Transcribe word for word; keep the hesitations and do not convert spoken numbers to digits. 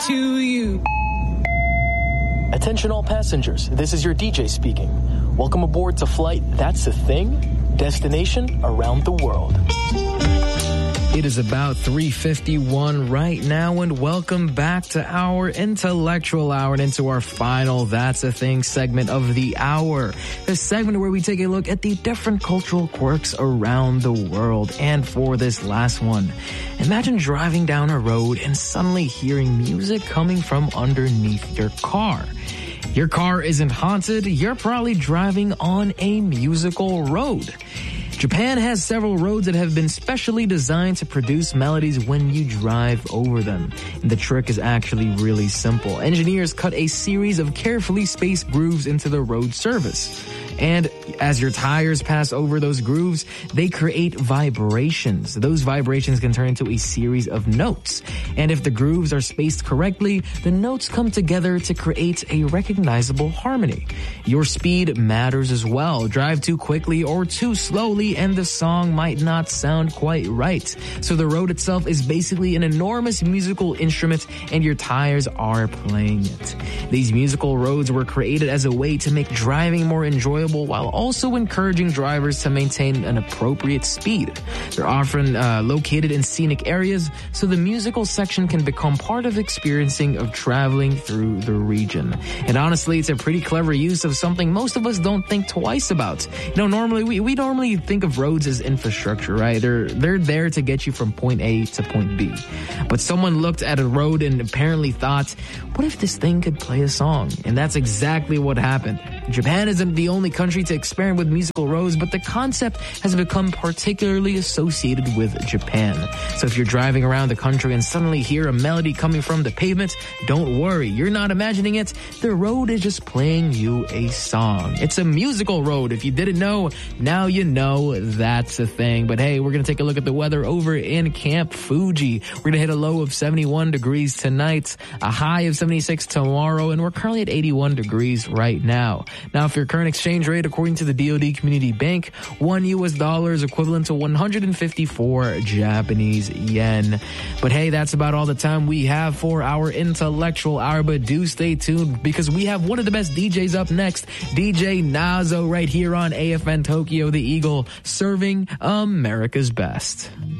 to you. Attention all passengers, this is your D J speaking. Welcome aboard to flight That's a Thing, destination around the world. It is about three fifty-one right now, and welcome back to our intellectual hour and into our final That's a Thing segment of the hour. A segment where we take a look at the different cultural quirks around the world. And for this last one, imagine driving down a road and suddenly hearing music coming from underneath your car. Your car isn't haunted, you're probably driving on a musical road. Japan has several roads that have been specially designed to produce melodies when you drive over them. And the trick is actually really simple. Engineers cut a series of carefully spaced grooves into the road surface. And as your tires pass over those grooves, they create vibrations. Those vibrations can turn into a series of notes. And if the grooves are spaced correctly, the notes come together to create a recognizable harmony. Your speed matters as well. Drive too quickly or too slowly and the song might not sound quite right. So the road itself is basically an enormous musical instrument and your tires are playing it. These musical roads were created as a way to make driving more enjoyable while also encouraging drivers to maintain an appropriate speed. They're often uh, located in scenic areas, so the musical section can become part of experiencing of traveling through the region. And honestly, it's a pretty clever use of something most of us don't think twice about. You know, normally we, we normally think of roads as infrastructure, right? They're they're there to get you from point A to point B. But someone looked at a road and apparently thought, what if this thing could play a song? And that's exactly what happened. Japan isn't the only country to experiment with musical roads, but the concept has become particularly associated with Japan. So if you're driving around the country and suddenly hear a melody coming from the pavement, don't worry, you're not imagining it. The road is just playing you a song. It's a musical road. If you didn't know, now you know that's a thing. But hey, we're going to take a look at the weather over in Camp Fuji. We're going to hit a low of seventy-one degrees tonight, a high of seventy-six tomorrow, and we're currently at eighty-one degrees right now. Now, for your current exchange rate, according to the D O D Community Bank, one U S dollar is equivalent to one hundred fifty-four Japanese yen. But hey, that's about all the time we have for our intellectual hour, but do stay tuned because we have one of the best D Js up next, D J Nazo, right here on A F N Tokyo, the Eagle, serving America's best.